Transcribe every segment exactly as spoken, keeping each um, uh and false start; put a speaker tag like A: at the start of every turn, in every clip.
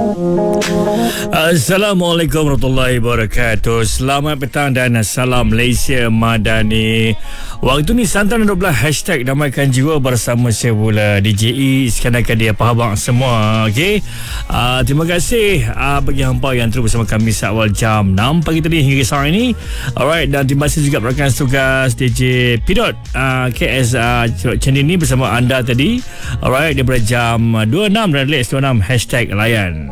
A: Assalamualaikum warahmatullahi wabarakatuh. Selamat petang dan salam Malaysia Madani. Waktu ni santan dua belas hashtag damaikan jiwa bersama saya pula D J E Iskandar Kadir. Apa khabar semua? Okey. Uh, terima kasih uh, bagi hampa yang terus bersama kami seawal jam enam pagi tadi hingga sekarang ini. Alright, dan terima kasih juga rakan tugas D J Pidot uh, K S uh, channel ini bersama anda tadi. Alright, daripada jam dua puluh enam dan dua puluh enam hashtag layan.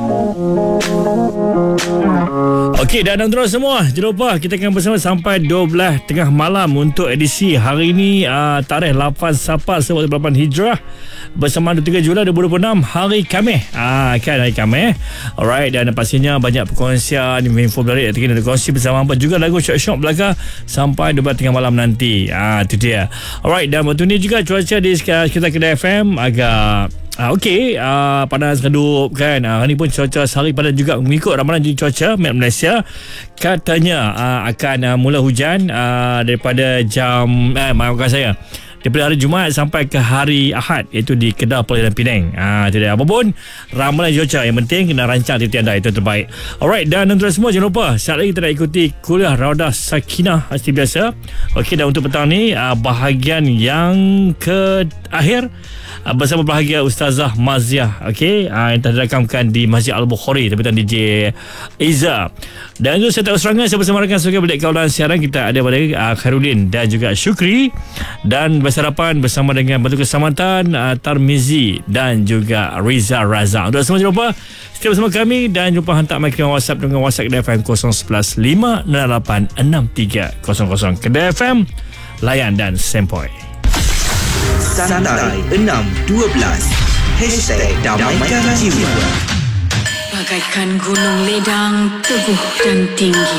A: Okey, dan tuan-tuan semua, jangan lupa kita akan bersama sampai dua belas tengah malam untuk edisi hari ini uh, tarikh lapan Safar seribu empat ratus lapan Hijrah bersama dua puluh tiga Julai dua ribu dua puluh enam hari Khamis. Ah kan hari Khamis. Alright, dan pastinya banyak perkongsian info menarik yang kita kongsi bersama apa juga lagu syok-syok belaka sampai dua belas tengah malam nanti. Ah itu dia. Alright, dan waktu ni juga cuaca di sekitar Kedah F M agak Ah, Okey, uh, panas redup kan. Uh, hari ni pun cuaca sehari panas juga mengikut ramalan jadi cuaca Met Malaysia. Katanya uh, akan uh, mula hujan uh, daripada jam eh maafkan saya. Daripada hari Jumaat sampai ke hari Ahad, iaitu di Kedah, Pulau dan Penang. Ah, tidak apa pun ramalan cuaca, yang penting kena rancang titi anda, itu terbaik. Alright, dan tuan-tuan semua jangan lupa saat lagi kita nak ikuti kuliah Raudah Sakinah seperti biasa. Okey, dan untuk petang ni uh, bahagian yang ke akhir uh, bersama bahagia Ustazah Maziah, okey, uh, yang telah dirakamkan di Masjid Al-Bukhari terbitan D J Iza. Dan itu saya tak serangan, saya bersama rakan sebagai balik kawalan siaran kita ada pada uh, Khairudin dan juga Syukri, dan bersarapan bersama dengan Bantu Keselamatan uh, Tarmizi dan juga Riza Raza. Untuk semua jangan lupa setia bersama kami dan jumpa hantar maklumat WhatsApp dengan WhatsApp Kedah F M kosong satu satu lima enam lapan enam tiga kosong kosong. Kedah F M, layan dan sempoi.
B: Santai enam dua belas hashtag damaikan jiwa.
C: Bagaikan gunung ledang teguh dan tinggi.